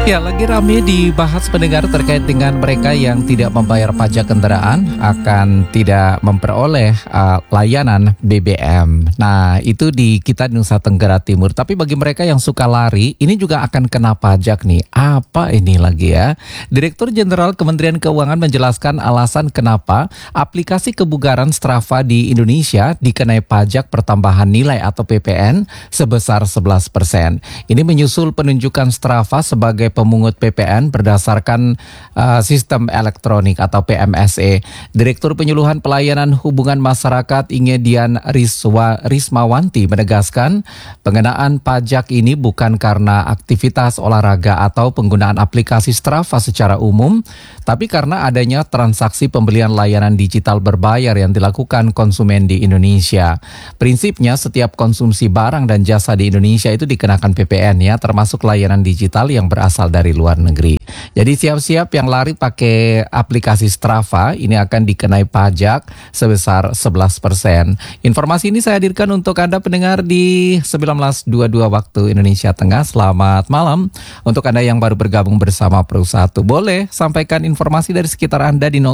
Ya, lagi rame dibahas pendengar terkait dengan mereka yang tidak membayar pajak kendaraan akan tidak memperoleh layanan BBM. Nah, itu di kita di Nusa Tenggara Timur. Tapi bagi mereka yang suka lari, ini juga akan kena pajak nih. Apa ini lagi ya? Direktur Jenderal Kementerian Keuangan menjelaskan alasan kenapa aplikasi kebugaran Strava di Indonesia dikenai pajak pertambahan nilai atau PPN sebesar 11%. Ini menyusul penunjukan Strava sebagai pemungut PPN berdasarkan sistem elektronik atau PMSE. Direktur Penyuluhan Pelayanan Hubungan Masyarakat Ingedian Rismawanti menegaskan pengenaan pajak ini bukan karena aktivitas olahraga atau penggunaan aplikasi Strava secara umum, tapi karena adanya transaksi pembelian layanan digital berbayar yang dilakukan konsumen di Indonesia. Prinsipnya setiap konsumsi barang dan jasa di Indonesia itu dikenakan PPN ya, termasuk layanan digital yang berasal dari luar negeri. Jadi siap-siap yang lari pakai aplikasi Strava ini akan dikenai pajak sebesar 11%. Informasi ini saya hadirkan untuk Anda pendengar di 19.22 waktu Indonesia Tengah. Selamat malam. Untuk Anda yang baru bergabung bersama Pro 1, boleh sampaikan informasi dari sekitar Anda di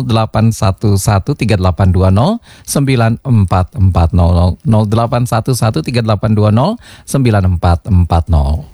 081138209440 081138209440.